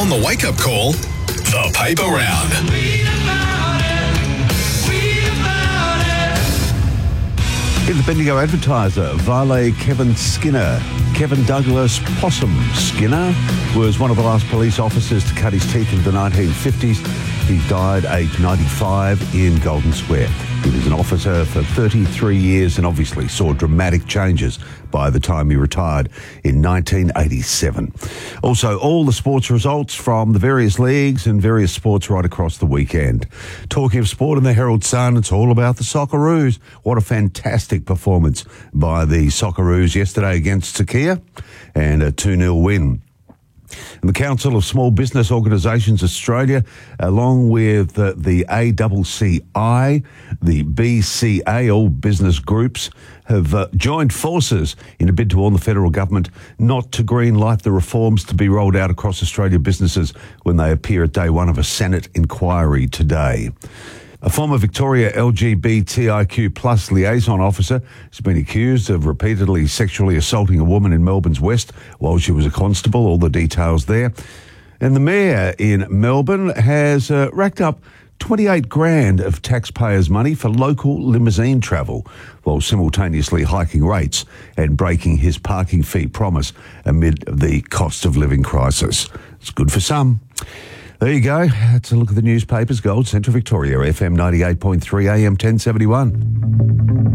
On the wake-up call, the paper round. In the Bendigo Advertiser, Vale Kevin Skinner. Kevin Douglas Possum Skinner was one of the last police officers to cut his teeth in the 1950s. He died aged 95 in Golden Square. He was an officer for 33 years and obviously saw dramatic changes by the time he retired in 1987. Also, all the sports results from the various leagues and various sports right across the weekend. Talking of sport in the Herald Sun, it's all about the Socceroos. What a fantastic performance by the Socceroos yesterday against Turkey, and a 2-0 win. And the Council of Small Business Organisations Australia, along with the ACCI, the BCA, all business groups, have joined forces in a bid to warn the federal government not to greenlight the reforms to be rolled out across Australia businesses when they appear at day one of a Senate inquiry today. A former Victoria LGBTIQ plus liaison officer has been accused of repeatedly sexually assaulting a woman in Melbourne's West while she was a constable. All the details there. And the mayor in Melbourne has racked up 28 grand of taxpayers' money for local limousine travel while simultaneously hiking rates and breaking his parking fee promise amid the cost of living crisis. It's good for some. There you go. That's a look at the newspapers. Gold Central Victoria, FM 98.3 AM 1071.